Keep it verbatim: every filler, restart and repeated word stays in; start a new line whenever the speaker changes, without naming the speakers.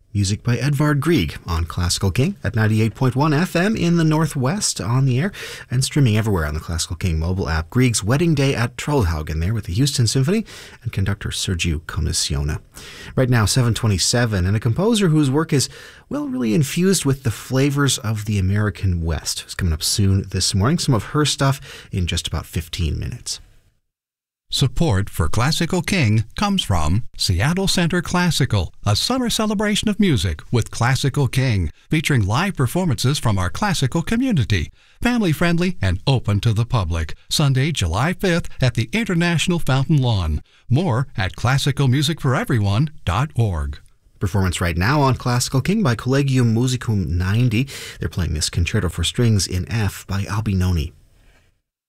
Music by Edvard Grieg on Classical King at ninety-eight point one F M in the Northwest, on the air and streaming everywhere on the Classical King mobile app. Grieg's Wedding Day at Trollhaugen there with the Houston Symphony and conductor Sergiu Commissiona. Right now, seven twenty-seven, and a composer whose work is, well, really infused with the flavors of the American West is coming up soon this morning. Some of her stuff in just about fifteen minutes.
Support for Classical King comes from Seattle Center Classical, a summer celebration of music with Classical King, featuring live performances from our classical community. Family-friendly and open to the public. Sunday, July fifth at the International Fountain Lawn. More at classical music for everyone dot org.
Performance right now on Classical King by Collegium Musicum ninety. They're playing this Concerto for Strings in F by Albinoni.